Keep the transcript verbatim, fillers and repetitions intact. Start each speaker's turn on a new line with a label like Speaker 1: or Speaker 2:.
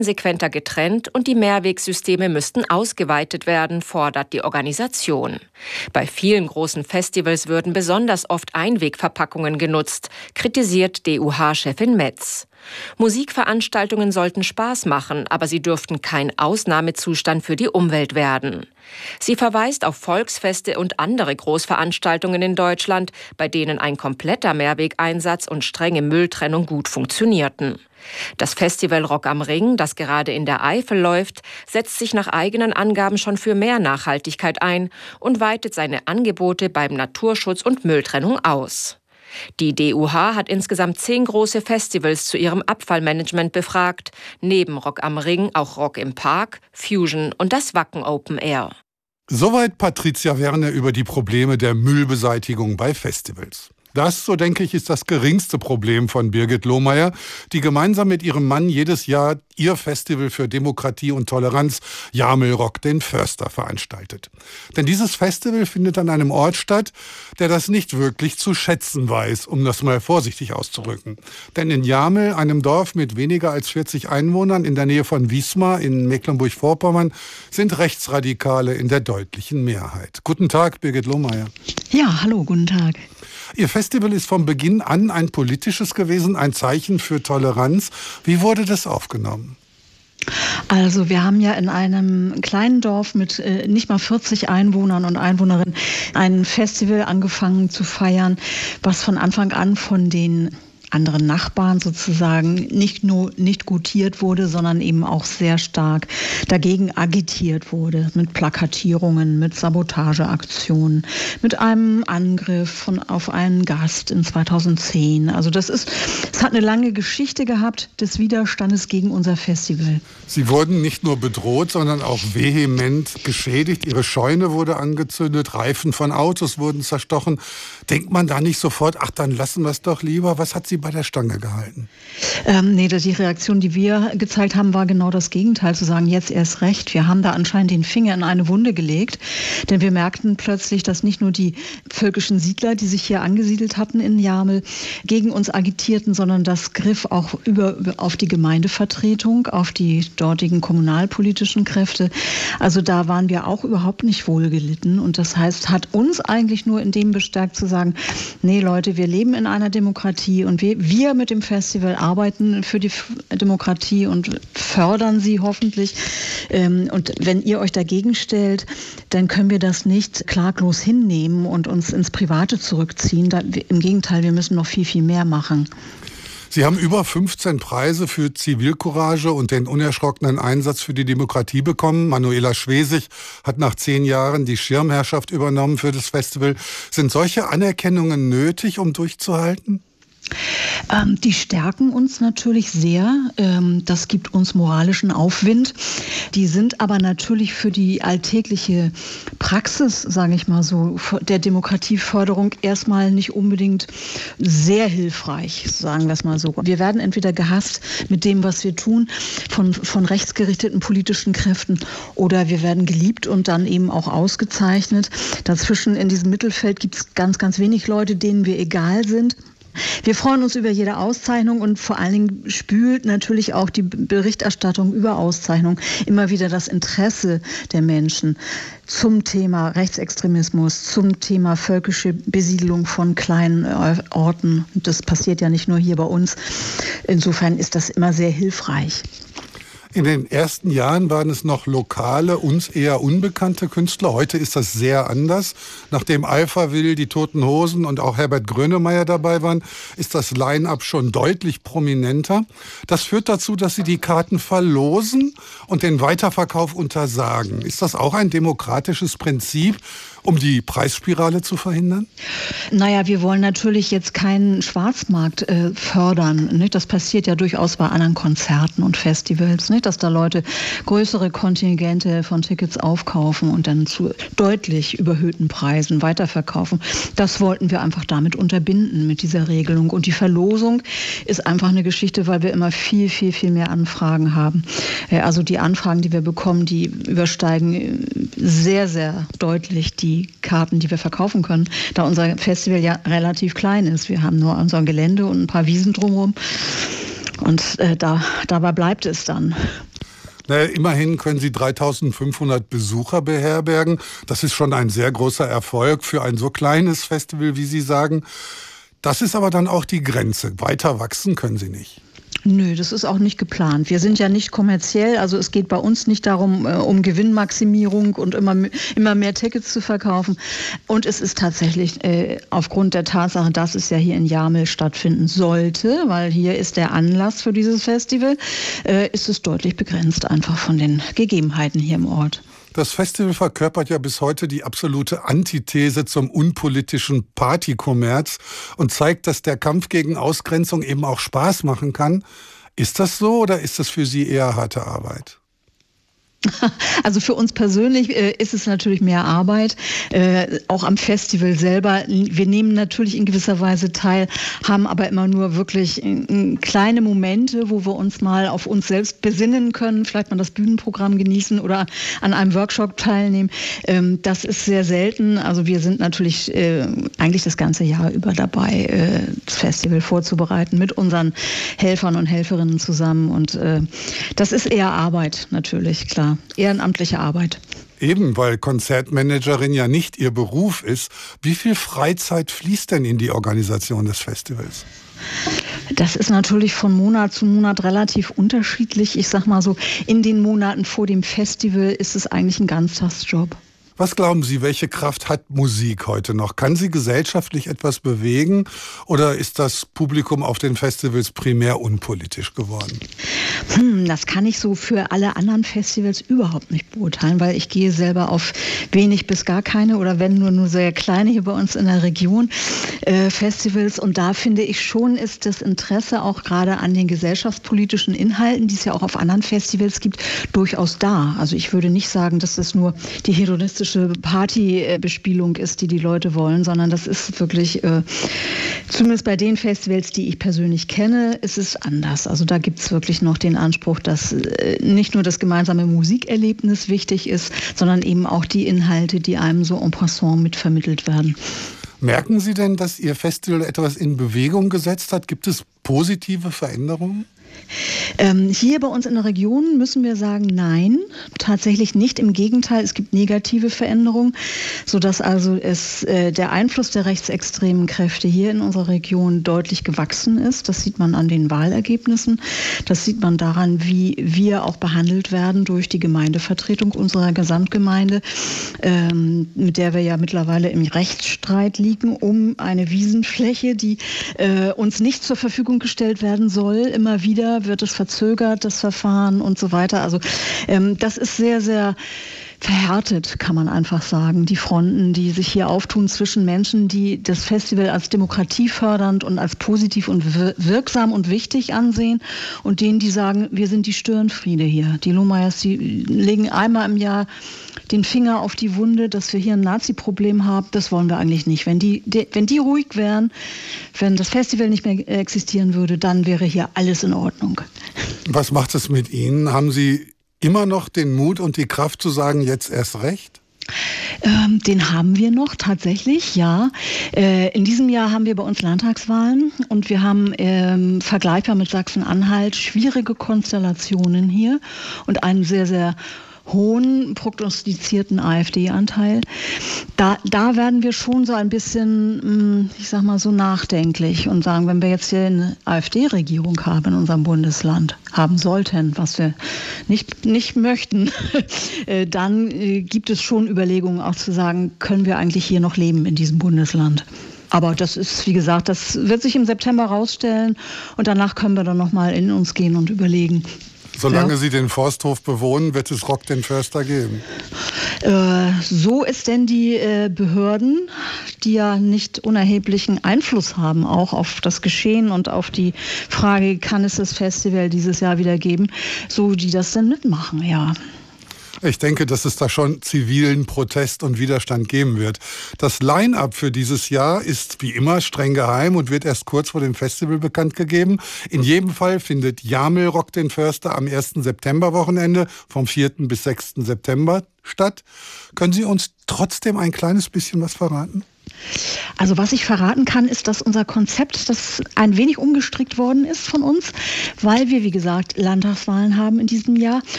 Speaker 1: konsequenter getrennt und die Mehrwegsysteme müssten ausgeweitet werden, fordert die Organisation. Bei vielen großen Festivals würden besonders oft Einwegverpackungen genutzt, kritisiert D U H-Chefin Metz. Musikveranstaltungen sollten Spaß machen, aber sie dürften kein Ausnahmezustand für die Umwelt werden. Sie verweist auf Volksfeste und andere Großveranstaltungen in Deutschland, bei denen ein kompletter Mehrwegeinsatz und strenge Mülltrennung gut funktionierten. Das Festival Rock am Ring, das gerade in der Eifel läuft, setzt sich nach eigenen Angaben schon für mehr Nachhaltigkeit ein und weitet seine Angebote beim Naturschutz und Mülltrennung aus. Die D U H hat insgesamt zehn große Festivals zu ihrem Abfallmanagement befragt, neben Rock am Ring auch Rock im Park, Fusion und das Wacken Open Air.
Speaker 2: Soweit Patricia Werner über die Probleme der Müllbeseitigung bei Festivals. Das, so denke ich, ist das geringste Problem von Birgit Lohmeier, die gemeinsam mit ihrem Mann jedes Jahr ihr Festival für Demokratie und Toleranz, Jamel Rock den Förster, veranstaltet. Denn dieses Festival findet an einem Ort statt, der das nicht wirklich zu schätzen weiß, um das mal vorsichtig auszudrücken. Denn in Jamel, einem Dorf mit weniger als vierzig Einwohnern in der Nähe von Wismar in Mecklenburg-Vorpommern, sind Rechtsradikale in der deutlichen Mehrheit. Guten Tag, Birgit Lohmeier.
Speaker 3: Ja, hallo, guten Tag.
Speaker 2: Ihr Festival ist von Beginn an ein politisches gewesen, ein Zeichen für Toleranz. Wie wurde das aufgenommen?
Speaker 3: Also wir haben ja in einem kleinen Dorf mit äh, nicht mal vierzig Einwohnern und Einwohnerinnen ein Festival angefangen zu feiern, was von Anfang an von den anderen Nachbarn sozusagen nicht nur nicht gutiert wurde, sondern eben auch sehr stark dagegen agitiert wurde, mit Plakatierungen, mit Sabotageaktionen, mit einem Angriff von, auf einen Gast in zweitausendzehn. Also das ist, es hat eine lange Geschichte gehabt des Widerstandes gegen unser Festival.
Speaker 2: Sie wurden nicht nur bedroht, sondern auch vehement geschädigt. Ihre Scheune wurde angezündet, Reifen von Autos wurden zerstochen. Denkt man da nicht sofort, ach, dann lassen wir es doch lieber? Was hat Sie bei der Stange gehalten?
Speaker 3: Ähm, nee, die Reaktion, die wir gezeigt haben, war genau das Gegenteil, zu sagen, jetzt erst recht. Wir haben da anscheinend den Finger in eine Wunde gelegt, denn wir merkten plötzlich, dass nicht nur die völkischen Siedler, die sich hier angesiedelt hatten in Jamel, gegen uns agitierten, sondern das griff auch über, auf die Gemeindevertretung, auf die dortigen kommunalpolitischen Kräfte. Also da waren wir auch überhaupt nicht wohlgelitten und das heißt, hat uns eigentlich nur in dem bestärkt zu sagen, nee Leute, wir leben in einer Demokratie und wir, wir mit dem Festival arbeiten für die Demokratie und fördern sie hoffentlich. Und wenn ihr euch dagegen stellt, dann können wir das nicht klaglos hinnehmen und uns ins Private zurückziehen. Im Gegenteil, wir müssen noch viel, viel mehr machen.
Speaker 2: Sie haben über fünfzehn Preise für Zivilcourage und den unerschrockenen Einsatz für die Demokratie bekommen. Manuela Schwesig hat nach zehn Jahren die Schirmherrschaft übernommen für das Festival. Sind solche Anerkennungen nötig, um durchzuhalten?
Speaker 3: Ähm, die stärken uns natürlich sehr. Ähm, das gibt uns moralischen Aufwind. Die sind aber natürlich für die alltägliche Praxis, sage ich mal so, der Demokratieförderung erstmal nicht unbedingt sehr hilfreich, sagen wir es mal so. Wir werden entweder gehasst mit dem, was wir tun, von, von rechtsgerichteten politischen Kräften, oder wir werden geliebt und dann eben auch ausgezeichnet. Dazwischen in diesem Mittelfeld gibt es ganz, ganz wenig Leute, denen wir egal sind. Wir freuen uns über jede Auszeichnung und vor allen Dingen spült natürlich auch die Berichterstattung über Auszeichnung immer wieder das Interesse der Menschen zum Thema Rechtsextremismus, zum Thema völkische Besiedelung von kleinen Orten. Das passiert ja nicht nur hier bei uns. Insofern ist das immer sehr hilfreich.
Speaker 2: In den ersten Jahren waren es noch lokale, uns eher unbekannte Künstler. Heute ist das sehr anders. Nachdem Alpha Will, die Toten Hosen und auch Herbert Grönemeyer dabei waren, ist das Line-up schon deutlich prominenter. Das führt dazu, dass sie die Karten verlosen und den Weiterverkauf untersagen. Ist das auch ein demokratisches Prinzip, um die Preisspirale zu verhindern?
Speaker 3: Naja, wir wollen natürlich jetzt keinen Schwarzmarkt äh, fördern. Nicht? Das passiert ja durchaus bei anderen Konzerten und Festivals, nicht? Dass da Leute größere Kontingente von Tickets aufkaufen und dann zu deutlich überhöhten Preisen weiterverkaufen. Das wollten wir einfach damit unterbinden mit dieser Regelung. Und die Verlosung ist einfach eine Geschichte, weil wir immer viel, viel, viel mehr Anfragen haben. Äh, also die Anfragen, die wir bekommen, die übersteigen sehr, sehr deutlich die Die Karten, die wir verkaufen können, da unser Festival ja relativ klein ist. Wir haben nur unser Gelände und ein paar Wiesen drumherum und äh, da, dabei bleibt es dann.
Speaker 2: Naja, immerhin können Sie dreitausendfünfhundert Besucher beherbergen. Das ist schon ein sehr großer Erfolg für ein so kleines Festival, wie Sie sagen. Das ist aber dann auch die Grenze. Weiter wachsen können Sie nicht.
Speaker 3: Nö, das ist auch nicht geplant. Wir sind ja nicht kommerziell, also es geht bei uns nicht darum, äh, um Gewinnmaximierung und immer, immer mehr Tickets zu verkaufen. Und es ist tatsächlich äh, aufgrund der Tatsache, dass es ja hier in Jamel stattfinden sollte, weil hier ist der Anlass für dieses Festival, äh, ist es deutlich begrenzt einfach von den Gegebenheiten hier im Ort.
Speaker 2: Das Festival verkörpert ja bis heute die absolute Antithese zum unpolitischen Partykommerz und zeigt, dass der Kampf gegen Ausgrenzung eben auch Spaß machen kann. Ist das so oder ist das für Sie eher harte Arbeit?
Speaker 3: Also für uns persönlich äh, ist es natürlich mehr Arbeit, äh, auch am Festival selber. Wir nehmen natürlich in gewisser Weise teil, haben aber immer nur wirklich äh, kleine Momente, wo wir uns mal auf uns selbst besinnen können, vielleicht mal das Bühnenprogramm genießen oder an einem Workshop teilnehmen. Ähm, das ist sehr selten. Also wir sind natürlich äh, eigentlich das ganze Jahr über dabei, äh, das Festival vorzubereiten mit unseren Helfern und Helferinnen zusammen. Und äh, das ist eher Arbeit natürlich, klar. Ehrenamtliche Arbeit.
Speaker 2: Eben, weil Konzertmanagerin ja nicht ihr Beruf ist. Wie viel Freizeit fließt denn in die Organisation des Festivals?
Speaker 3: Das ist natürlich von Monat zu Monat relativ unterschiedlich. Ich sag mal so, in den Monaten vor dem Festival ist es eigentlich ein Ganztagsjob.
Speaker 2: Was glauben Sie, welche Kraft hat Musik heute noch? Kann sie gesellschaftlich etwas bewegen oder ist das Publikum auf den Festivals primär unpolitisch geworden?
Speaker 3: Hm, das kann ich so für alle anderen Festivals überhaupt nicht beurteilen, weil ich gehe selber auf wenig bis gar keine oder wenn nur nur sehr kleine hier bei uns in der Region äh, Festivals. Und da finde ich schon, ist das Interesse auch gerade an den gesellschaftspolitischen Inhalten, die es ja auch auf anderen Festivals gibt, durchaus da. Also ich würde nicht sagen, dass das nur die hedonistische Partybespielung ist, die die Leute wollen, sondern das ist wirklich, äh, zumindest bei den Festivals, die ich persönlich kenne, ist es anders. Also da gibt es wirklich noch den Anspruch, dass äh, nicht nur das gemeinsame Musikerlebnis wichtig ist, sondern eben auch die Inhalte, die einem so en passant mitvermittelt werden.
Speaker 2: Merken Sie denn, dass Ihr Festival etwas in Bewegung gesetzt hat? Gibt es positive Veränderungen?
Speaker 3: Ähm, hier bei uns in der Region müssen wir sagen, nein, tatsächlich nicht. Im Gegenteil, es gibt negative Veränderungen, sodass also es, äh, der Einfluss der rechtsextremen Kräfte hier in unserer Region deutlich gewachsen ist. Das sieht man an den Wahlergebnissen. Das sieht man daran, wie wir auch behandelt werden durch die Gemeindevertretung unserer Gesamtgemeinde, ähm, mit der wir ja mittlerweile im Rechtsstreit liegen um eine Wiesenfläche, die äh, uns nicht zur Verfügung gestellt werden soll. Immer wieder wird es verzögert, das Verfahren und so weiter. Also ähm, das ist sehr, sehr verhärtet, kann man einfach sagen. Die Fronten, die sich hier auftun zwischen Menschen, die das Festival als demokratiefördernd und als positiv und wirksam und wichtig ansehen und denen, die sagen, wir sind die Störenfriede hier. Die Lohmeyers, die legen einmal im Jahr den Finger auf die Wunde, dass wir hier ein Nazi-Problem haben. Das wollen wir eigentlich nicht. Wenn die, die, wenn die ruhig wären, wenn das Festival nicht mehr existieren würde, dann wäre hier alles in Ordnung.
Speaker 2: Was macht es mit Ihnen? Haben Sie immer noch den Mut und die Kraft zu sagen, jetzt erst recht?
Speaker 3: Ähm, den haben wir noch tatsächlich, ja. Äh, in diesem Jahr haben wir bei uns Landtagswahlen und wir haben ähm, vergleichbar mit Sachsen-Anhalt schwierige Konstellationen hier und einen sehr, sehr hohen prognostizierten AfD-Anteil. Da, da werden wir schon so ein bisschen, ich sag mal, so nachdenklich und sagen, wenn wir jetzt hier eine AfD-Regierung haben in unserem Bundesland, haben sollten, was wir nicht, nicht möchten, dann gibt es schon Überlegungen auch zu sagen, können wir eigentlich hier noch leben in diesem Bundesland? Aber das ist, wie gesagt, das wird sich im September rausstellen und danach können wir dann nochmal in uns gehen und überlegen.
Speaker 2: Solange
Speaker 3: ja.
Speaker 2: Sie den Forsthof bewohnen, wird es Rock den Förster geben.
Speaker 3: Äh, so ist denn die äh, Behörden, die ja nicht unerheblichen Einfluss haben, auch auf das Geschehen und auf die Frage, kann es das Festival dieses Jahr wieder geben, so die das denn mitmachen, ja.
Speaker 2: Ich denke, dass es da schon zivilen Protest und Widerstand geben wird. Das Line-up für dieses Jahr ist wie immer streng geheim und wird erst kurz vor dem Festival bekannt gegeben. In jedem Fall findet Jamel Rock den Förster am ersten September-Wochenende vom vierten bis sechsten September statt. Können Sie uns trotzdem ein kleines bisschen was verraten?
Speaker 3: Also was ich verraten kann, ist, dass unser Konzept, das ein wenig umgestrickt worden ist von uns, weil wir, wie gesagt, Landtagswahlen haben in diesem Jahr